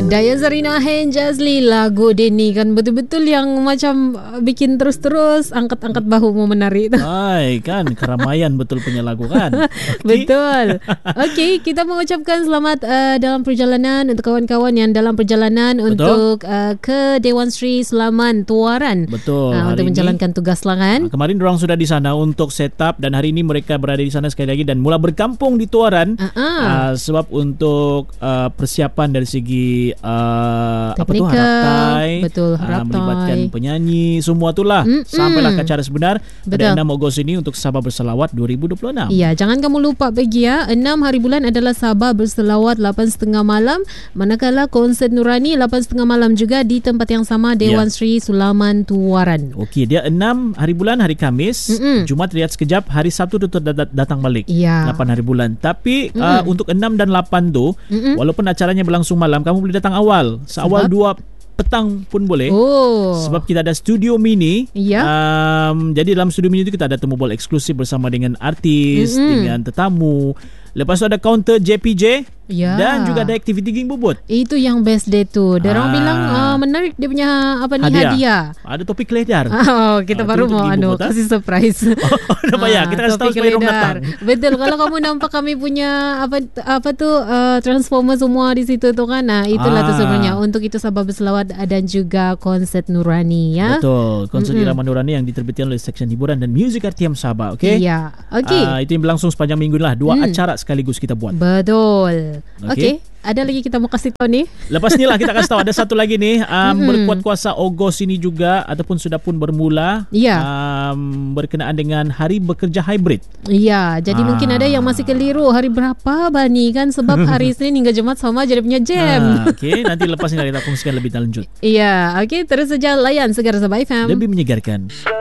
Daya Zarina Hen Jazli, lagu dia ni kan betul-betul yang macam bikin terus-terus angkat-angkat bahu mau menari tu. Hai kan, keramaian betul punya lagu kan. Okay. Betul. Okey, kita mengucapkan selamat dalam perjalanan untuk kawan-kawan yang dalam perjalanan untuk ke Dewan Sri Sulaman Tuaran. Betul. Untuk menjalankan tugas lah kan. Kemarin diorang sudah di sana untuk set up dan hari ini mereka berada di sana sekali lagi dan mula berkampung di Tuaran. Sebab untuk persiapan dari segi apa tu, haraptai, betul, haraptai, melibatkan penyanyi, semua itulah sampailah ke acara sebenar pada 6 Ogos ini untuk Sabah Berselawat 2026. Ya, jangan kamu lupa pergi ya. 6 hari bulan adalah Sabah Berselawat 8.30 malam, manakala konsert Nurani 8.30 malam juga di tempat yang sama, Dewan Sri Sulaman Tuaran. Okey, dia 6 hari bulan hari Khamis, Jumaat lihat sekejap, hari Sabtu tu datang balik. 8 hari bulan. Tapi untuk 6 dan 8 tu walaupun acaranya berlangsung malam, kamu boleh datang awal. Seawal 2 petang pun boleh. Sebab kita ada studio mini. Jadi dalam studio mini itu kita ada temu bola eksklusif bersama dengan artis, dengan tetamu. Lepas tu ada counter JPJ. Dan juga ada aktiviti ging bubut. Itu yang best day tu. Diorang bilang menarik dia punya hadiah. Ada topik ledar. Kita baru mau kasih surprise. Nampak kita kasih tahu supaya orang datang. Betul. Kalau kamu nampak kami punya apa tu transformer semua di situ tu kan. Itulah tu sebenarnya. Untuk itu Sabah Berselawat dan juga konsert Nurani ya. Betul. Konsert Irama Nurani yang diterbitkan oleh Seksyen Hiburan dan Muzik RTM Sabah. Okey. Ya. Okey. Itu yang berlangsung sepanjang minggu lah. 2 acara sekaligus kita buat. Betul. Okey. Ada lagi kita mau kasih tahu ni. Lepas ni lah kita kasih tahu. Ada satu lagi ni berkuat kuasa Ogos ini juga ataupun sudah pun bermula berkenaan dengan Hari Bekerja Hybrid. Ya, jadi mungkin ada yang masih keliru hari berapa Bani kan, sebab hari Senin hingga Jumaat sama je dia punya jam. Okey, nanti lepas ni kita kongsikan lebih lanjut. Ya, okey, terus saja layan Segar Sabah FM. Lebih menyegarkan.